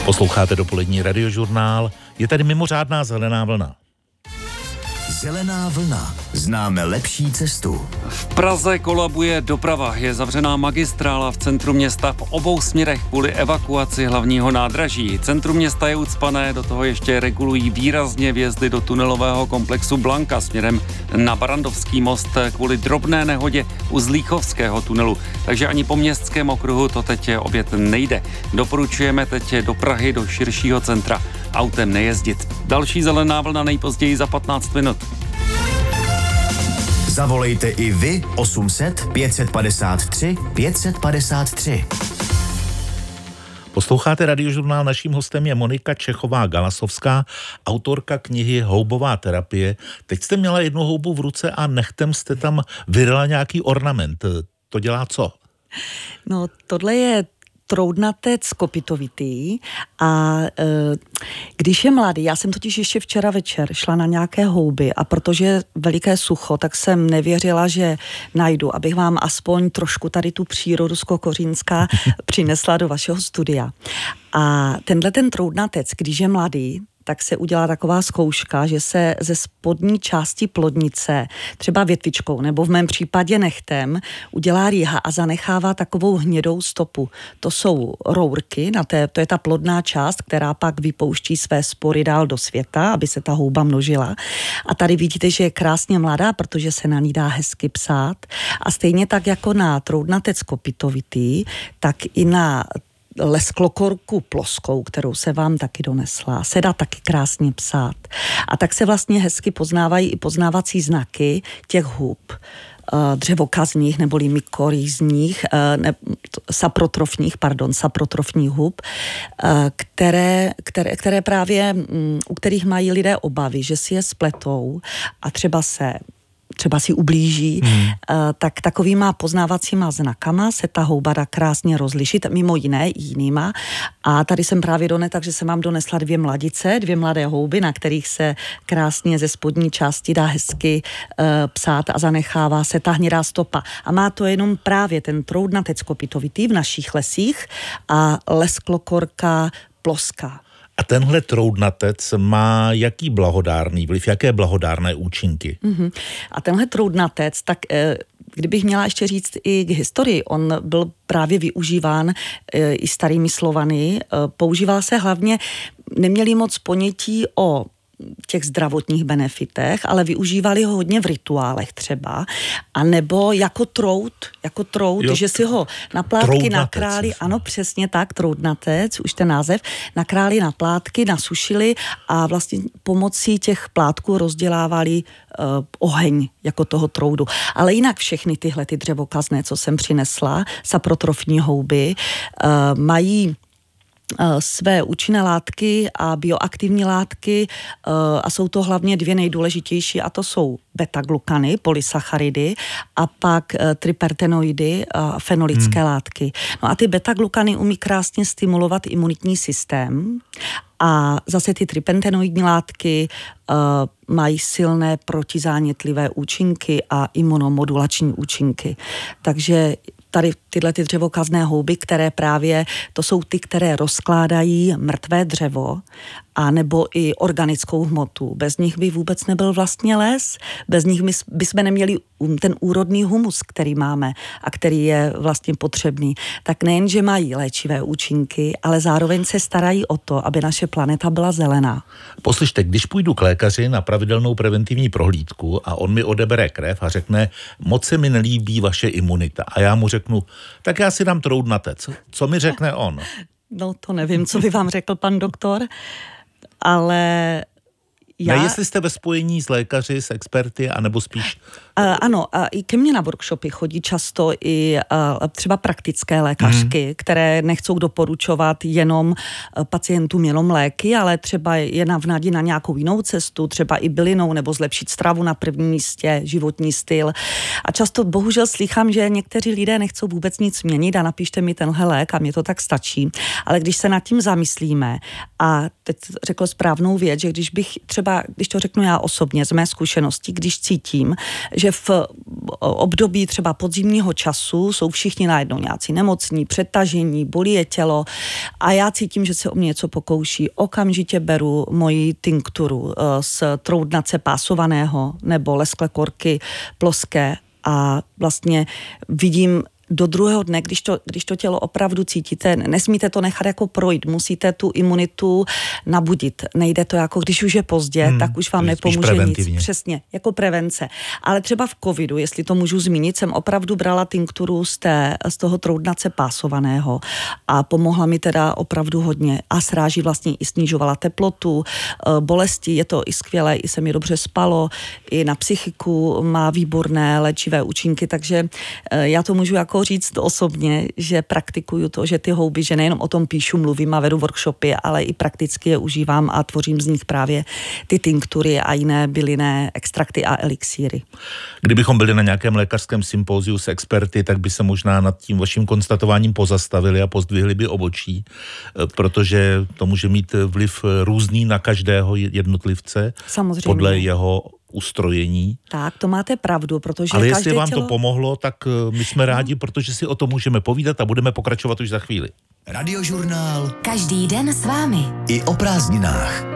Posloucháte dopolední radiožurnál, je tady mimořádná zelená vlna. Zelená vlna. Známe lepší cestu. V Praze kolabuje doprava. Je zavřená magistrála v centru města v obou směrech kvůli evakuaci hlavního nádraží. Centrum města je ucpané, do toho ještě regulují výrazně vjezdy do tunelového komplexu Blanka směrem na Barrandovský most kvůli drobné nehodě u Zlíchovského tunelu. Takže ani po městském okruhu to teď obět nejde. Doporučujeme teď do Prahy, do širšího centra autem nejezdit. Další zelená vlna nejpozději za 15 minut. Zavolejte i vy 800 553 553. Posloucháte radiožurnál, naším hostem je Monika Čechová-Galasovská, autorka knihy Houbová terapie. Teď jste měla jednu houbu v ruce a nechtem jste tam vyrila nějaký ornament. To dělá co? No, tohle je troudnatec kopitovitý a když je mladý, já jsem totiž ještě včera večer šla na nějaké houby a protože je veliké sucho, tak jsem nevěřila, že najdu, abych vám aspoň trošku tady tu přírodu z Kokořínská přinesla do vašeho studia. A ten troudnatec, když je mladý, tak se udělá taková zkouška, že se ze spodní části plodnice, třeba větvičkou nebo v mém případě nechtem, udělá rýha a zanechává takovou hnědou stopu. To jsou rourky, to je ta plodná část, která pak vypouští své spory dál do světa, aby se ta houba množila. A tady vidíte, že je krásně mladá, protože se na ní dá hezky psát. A stejně tak jako na troudnatec kopitovitý, tak i na lesklokorku ploskou, kterou se vám taky donesla, se dá taky krásně psát. A tak se vlastně hezky poznávají i poznávací znaky těch hub, dřevokazních neboli mykorýzních, saprotrofních hub, které právě, u kterých mají lidé obavy, že si je spletou a třeba si ublíží, tak takovýma poznávacíma znakama se ta houba dá krásně rozlišit, mimo jiné jinýma. A tady jsem právě takže jsem vám donesla dvě mladé houby, na kterých se krásně ze spodní části dá hezky psát a zanechává se ta hnědá stopa. A má to jenom právě ten troudnatec kopitovitý v našich lesích a lesklokorka ploská. A tenhle troudnatec má jaký blahodárný vliv, jaké blahodárné účinky? A tenhle troudnatec, tak kdybych měla ještě říct i k historii, on byl právě využíván i starými Slovany, používal se hlavně, neměli moc ponětí o těch zdravotních benefitech, ale využívali ho hodně v rituálech třeba, a nebo jako trout, že si ho na plátky nakráli, ano, přesně tak, troudnatec, už ten název, nakráli na plátky, nasušili a vlastně pomocí těch plátků rozdělávali oheň jako toho troudu. Ale jinak všechny tyhle ty dřevokazné, co jsem přinesla, saprotrofní houby, mají své účinné látky a bioaktivní látky a jsou to hlavně dvě nejdůležitější a to jsou beta-glukany, polysacharidy a pak tripertenoidy a fenolické látky. No a ty beta-glukany umí krásně stimulovat imunitní systém a zase ty tripertenoidní látky mají silné protizánětlivé účinky a imunomodulační účinky. Takže tady tyhle ty dřevokazné houby, které právě, to jsou ty, které rozkládají mrtvé dřevo a nebo i organickou hmotu. Bez nich by vůbec nebyl vlastně les, bez nich bychom neměli ten úrodný humus, který máme a který je vlastně potřebný. Tak nejen, že mají léčivé účinky, ale zároveň se starají o to, aby naše planeta byla zelená. Poslyšte, když půjdu k lékaři na pravidelnou preventivní prohlídku a on mi odebere krev a řekne, moc se mi nelíbí vaše imunita. A já mu řeknu, tak já si dám troudnatec. Co mi řekne on? No to nevím, co by vám řekl pan doktor, ale Ne, jestli jste ve spojení s lékaři, s experty, anebo spíš... Ano, a i ke mně na workshopy chodí často i třeba praktické lékařky, které nechcou doporučovat jenom pacientům jenom léky, ale třeba je navnadí na nějakou jinou cestu, třeba i bylinou, nebo zlepšit stravu na prvním místě, životní styl. A často bohužel slýchám, že někteří lidé nechcou vůbec nic měnit a napište mi tenhle lék a mně to tak stačí. Ale když se nad tím zamyslíme a teď řekl správnou věc, že když to řeknu já osobně z mé zkušenosti, když cítím, že že v období třeba podzimního času jsou všichni najednou nějací nemocní, přetažení, bolí je tělo a já cítím, že se o mě něco pokouší. Okamžitě beru moji tinkturu z troudnace pásovaného nebo lesklé korky ploské a vlastně vidím do druhého dne, když to tělo opravdu cítíte, nesmíte to nechat jako projít, musíte tu imunitu nabudit. Nejde to jako, když už je pozdě, tak už vám nepomůže nic. Přesně, jako prevence. Ale třeba v covidu, jestli to můžu zmínit, jsem opravdu brala tinkturu z toho troudnace pásovaného a pomohla mi teda opravdu hodně a sráží vlastně i snižovala teplotu, bolesti, je to i skvělé, i se mi dobře spalo, i na psychiku má výborné léčivé účinky, takže já to můžu jako říct osobně, že praktikuju to, že ty houby, že nejenom o tom píšu, mluvím a vedu workshopy, ale i prakticky je užívám a tvořím z nich právě ty tinktury a jiné bylinné extrakty a elixíry. Kdybychom byli na nějakém lékařském sympóziu s experty, tak by se možná nad tím vaším konstatováním pozastavili a pozdvihli by obočí, protože to může mít vliv různý na každého jednotlivce. Samozřejmě. Podle jeho ustrojení. Tak, to máte pravdu, protože ale jestli vám to pomohlo, tak my jsme rádi, protože si o tom můžeme povídat a budeme pokračovat už za chvíli. Radiožurnál. Každý den s vámi. I o prázdninách.